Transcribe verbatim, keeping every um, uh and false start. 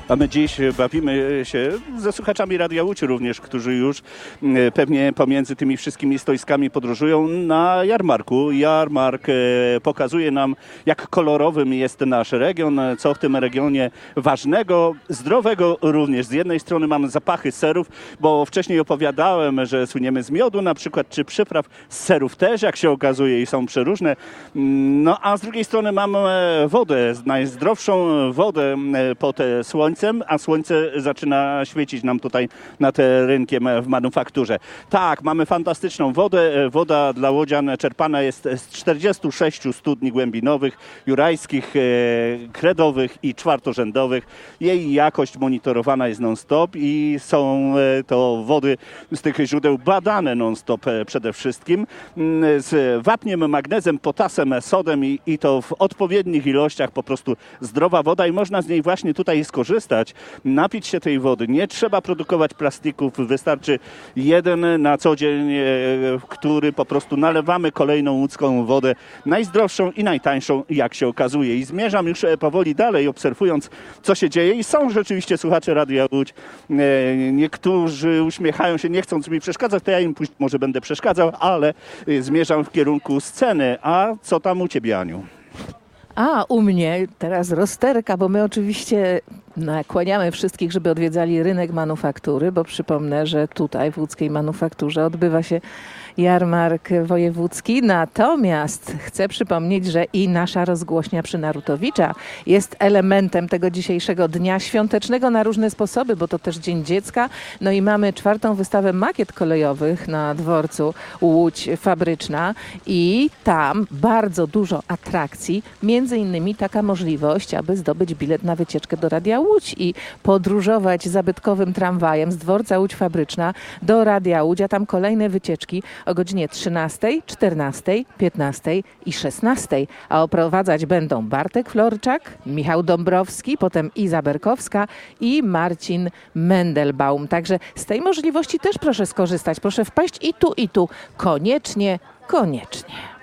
A my dziś bawimy się ze słuchaczami Radia Łódź również, którzy już pewnie pomiędzy tymi wszystkimi stoiskami podróżują na jarmarku. Jarmark pokazuje nam, jak kolorowym jest nasz region, co w tym regionie ważnego, zdrowego również. Z jednej strony mamy zapachy serów, bo wcześniej opowiadałem, że słyniemy z miodu na przykład, czy przypraw, z serów też, jak się okazuje, i są przeróżne. No a z drugiej strony mamy wodę, najzdrowszą wodę pod słońcem, a słońce zaczyna świecić nam tutaj nad rynkiem w manufakturze. Tak, mamy fantastyczną wodę. Woda dla łodzian czerpana jest z czterdziestu sześciu studni głębinowych, jurajskich, kredowych i czwartorzędowych. Jej jakość monitorowana jest non-stop i są to wody z tych źródeł badane non-stop przede wszystkim. Z wapniem, magnezem, potasem, sodem i, i to w odpowiednich ilościach, po prostu zdrowa woda i można z niej właśnie tutaj skorzystać, napić się tej wody. Nie trzeba produkować plastików, wystarczy jeden na co dzień, w który po prostu nalewamy kolejną łódzką wodę, najzdrowszą i najtańszą, jak się okazuje. I zmierzam już powoli dalej, obserwując, co się dzieje i są rzeczywiście słuchacze Radia Łódź. Niektórzy uśmiechają się, nie chcąc mi przeszkadzać, to ja im później może będę przeszkadzał, ale zmierzam w kierunku sceny. A co tam u ciebie, Aniu? A u mnie teraz rozterka, bo my oczywiście nakłaniamy wszystkich, żeby odwiedzali rynek manufaktury, bo przypomnę, że tutaj w łódzkiej manufakturze odbywa się jarmark wojewódzki. Natomiast chcę przypomnieć, że i nasza rozgłośnia przy Narutowicza jest elementem tego dzisiejszego dnia świątecznego na różne sposoby, bo to też Dzień Dziecka. No i mamy czwartą wystawę makiet kolejowych na dworcu Łódź Fabryczna i tam bardzo dużo atrakcji, między innymi taka możliwość, aby zdobyć bilet na wycieczkę do Radia Łódź i podróżować zabytkowym tramwajem z dworca Łódź Fabryczna do Radia Łódź, a tam kolejne wycieczki o godzinie trzynastej, czternastej, piętnastej i szesnastej. A oprowadzać będą Bartek Florczak, Michał Dąbrowski, potem Iza Berkowska i Marcin Mendelbaum. Także z tej możliwości też proszę skorzystać. Proszę wpaść i tu, i tu. Koniecznie, koniecznie.